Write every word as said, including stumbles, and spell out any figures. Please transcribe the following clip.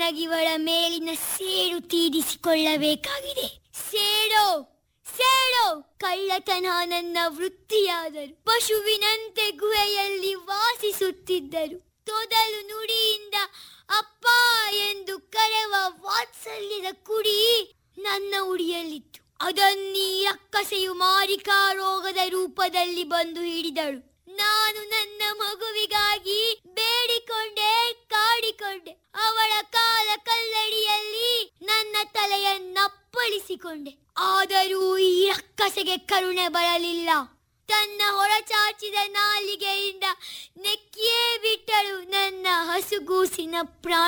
ಚೆನ್ನಾಗಿ ಇವಳ ಮೇಲಿನ ಸೇಡು ತೀರಿಸಿಕೊಳ್ಳಬೇಕಾಗಿದೆ. ಸೇಡೋ ಸೇಡೋ ಕಳ್ಳತನ ನನ್ನ ವೃತ್ತಿಯಾದರು. ಪಶುವಿನಂತೆ ಗುಹೆಯಲ್ಲಿ ವಾಸಿಸುತ್ತಿದ್ದರು. ತೊದಲು ನುಡಿಯಿಂದ ಅಪ್ಪ ಎಂದು ಕರೆವ ವಾತ್ಸಲ್ಯದ ಕುಡಿ ನನ್ನ ಉಡಿಯಲ್ಲಿತ್ತು. ಅದನ್ನೀ ರಕ್ಕಸೆಯು ಮಾರಿಕಾ ರೋಗದ ರೂಪದಲ್ಲಿ ಬಂದು ಹಿಡಿದಳು. ನಾನು ನನ್ನ ಮಗುವಿಗಾಗಿ ಬೇಡಿಕೊಂಡೆ, ಕಾಡಿಕೊಂಡೆ. ಅವಳ ಕಾಲ ಕಲ್ಲಡಿಯಲ್ಲಿ ನನ್ನ ತಲೆಯನ್ನಪ್ಪಳಿಸಿಕೊಂಡೆ. ಆದರೂ ಈ ರಕ್ಕಸೆಗೆ ಕರುಣೆ ಬರಲಿಲ್ಲ. ತನ್ನ ಹೊರಚಾಚಿದ ನಾಲಿಗೆಯಿಂದ ನೆಕ್ಕಿಯೇ ಬಿಟ್ಟಳು ನನ್ನ ಹಸುಗೂಸಿನ ಪ್ರಾಣ.